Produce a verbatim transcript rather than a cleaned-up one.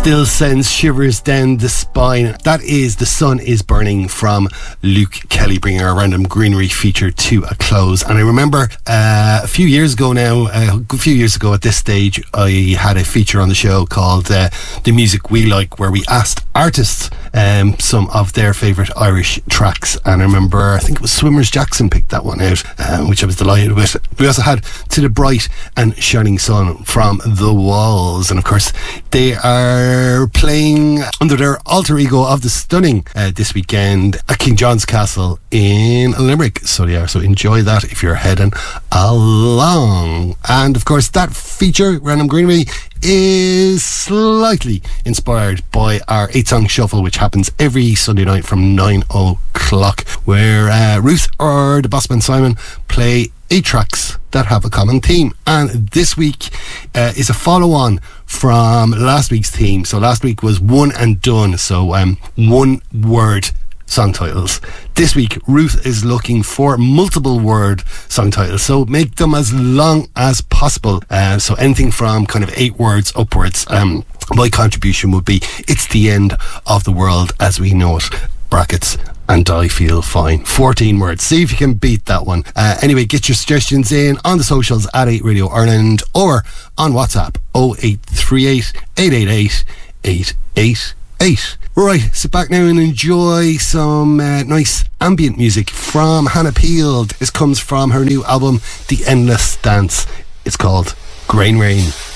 still sends shivers down the spine. That is The Sun Is Burning from Luke Kelly, bringing our Random Greenery feature to a close. And I remember uh, a few years ago now, uh, a few years ago at this stage, I had a feature on the show called uh, The Music We Like, where we asked artists um, some of their favourite Irish tracks. And I remember, I think it was Swimmers Jackson picked that one out, um, which I was delighted with. We also had To the Bright and Shining Sun from The Walls. And of course, they are playing under their alter ego of The Stunning uh, this weekend at King John's Castle in Limerick. So they are, so enjoy that if you're heading along. And of course, that feature, Random Greenery, is slightly inspired by our eight song shuffle, which happens every Sunday night from nine o'clock, where uh, Ruth or the Bossman Simon play eight tracks that have a common theme. And this week uh, is a follow-on from last week's theme. So last week was one and done, so um, one word song titles. This week Ruth is looking for multiple word song titles, so make them as long as possible, uh, so anything from kind of eight words upwards. Um, my contribution would be It's the End of the World as We Know It, brackets, and I Feel Fine. fourteen words. See if you can beat that one. Uh, anyway, get your suggestions in on the socials at eight Radio Ireland or on WhatsApp oh eight three eight, eight eight eight, eight eight eight. Right, sit back now and enjoy some uh, nice ambient music from Hannah Peel. This comes from her new album, The Endless Dance. It's called Grain Rain.